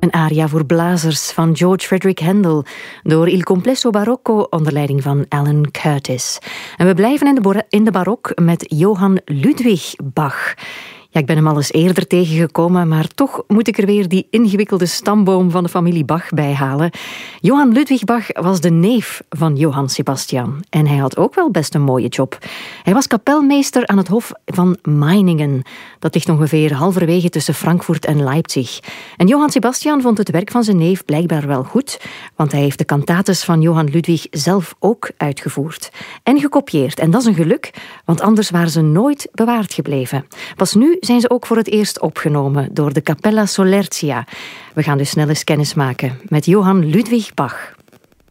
Een aria voor blazers van George Frederick Handel door Il Complesso Barocco onder leiding van Alan Curtis. En we blijven in de barok met Johann Ludwig Bach. Ja, ik ben hem al eens eerder tegengekomen, maar toch moet ik er weer die ingewikkelde stamboom van de familie Bach bij halen. Johann Ludwig Bach was de neef van Johann Sebastian en hij had ook wel best een mooie job. Hij was kapelmeester aan het hof van Meiningen. Dat ligt ongeveer halverwege tussen Frankfurt en Leipzig. En Johann Sebastian vond het werk van zijn neef blijkbaar wel goed, want hij heeft de cantates van Johann Ludwig zelf ook uitgevoerd en gekopieerd. En dat is een geluk, want anders waren ze nooit bewaard gebleven. Pas nu zijn ze ook voor het eerst opgenomen door de Capella Solertia. We gaan dus snel eens kennis maken met Johann Ludwig Bach.